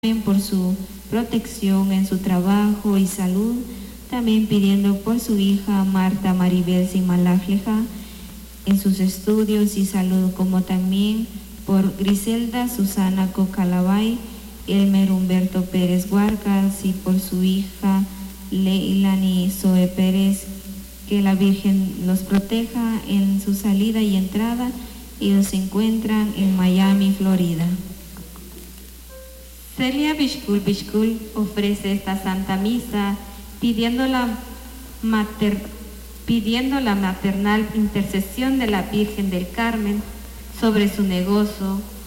por su protección en su trabajo y salud, también pidiendo por su hija Marta Maribel Simalafleja en sus estudios y salud, como también por Griselda Susana Cocalabay, Elmer Humberto Pérez Huarcas y por su hija Leilani Zoe Pérez, que la Virgen los proteja en su salida y entrada. Ellos se encuentran en Miami, Florida. Celia Bishkul ofrece esta Santa Misa pidiendo la maternal intercesión de la Virgen del Carmen sobre su negocio,